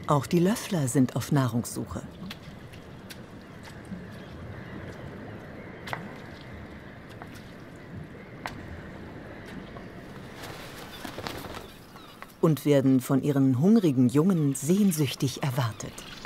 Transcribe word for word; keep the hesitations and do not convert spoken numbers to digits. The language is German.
Auch die Löffler sind auf Nahrungssuche. Und werden von ihren hungrigen Jungen sehnsüchtig erwartet.